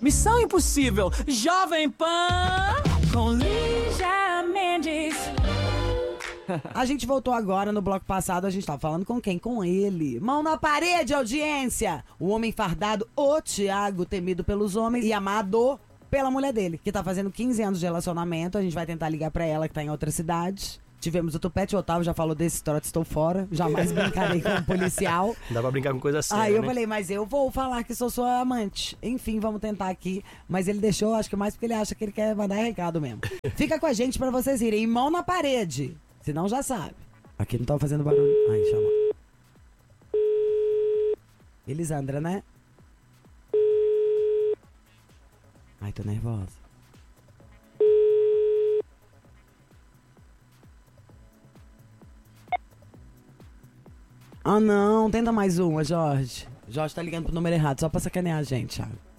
Missão Impossível, Jovem Pan, com Lígia Mendes. A gente voltou agora, no bloco passado a gente tava falando com quem? Com ele. Mão na parede, audiência! O homem fardado, o Thiago, temido pelos homens e amado pela mulher dele, que tá fazendo 15 anos de relacionamento. A gente vai tentar ligar pra ela, que tá em outra cidade. Tivemos o Tupete, o Otávio já falou desse trote, estou fora. Jamais brincarei com um policial. Dá pra brincar com coisa séria, Aí eu né? falei, mas eu vou falar que sou sua amante. Enfim, vamos tentar aqui. Mas ele deixou, acho que mais porque ele acha que ele quer mandar recado mesmo. Fica com a gente pra vocês irem. Mão na parede. Senão já sabe. Aqui não tava fazendo barulho. Aí, chama. Elisandra, né? Ai, tô nervosa. Ah, não. Tenta mais uma, Jorge. Jorge tá ligando pro número errado, só pra sacanear a gente, Thiago.